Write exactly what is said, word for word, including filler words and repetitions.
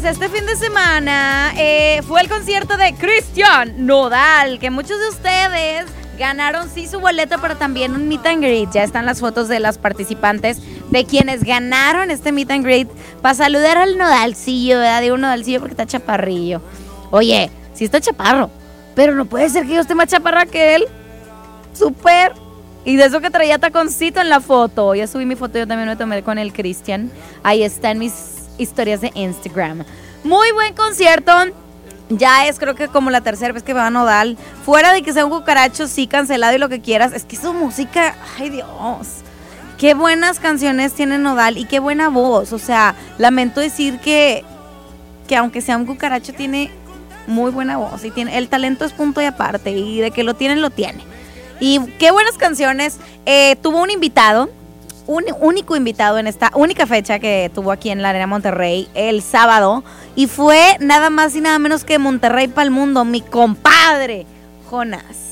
este fin de semana eh, fue el concierto de Cristian Nodal, que muchos de ustedes ganaron sí su boleto, pero también un meet and greet. Ya están las fotos de las participantes, de quienes ganaron este meet and greet, para saludar al Nodalcillo, ¿verdad? Digo Nodalcillo porque está chaparrillo. Oye, sí está chaparro, pero no puede ser que yo esté más chaparra que él. Súper. Y de eso que traía taconcito en la foto. Ya subí mi foto, yo también me tomé con el Cristian. Ahí está en mis historias de Instagram. Muy buen concierto. Ya es creo que como la tercera vez que va a Nodal. Fuera de que sea un cucaracho, sí, cancelado y lo que quieras. Es que su música, ay Dios. Qué buenas canciones tiene Nodal y qué buena voz. O sea, lamento decir que, que aunque sea un cucaracho, tiene muy buena voz. Y tiene, el talento es punto y aparte. Y de que lo tiene, lo tiene. Y qué buenas canciones. Eh, tuvo un invitado. Un único invitado en esta única fecha que tuvo aquí en la Arena Monterrey el sábado, y fue nada más y nada menos que Monterrey para el mundo, mi compadre Jonás.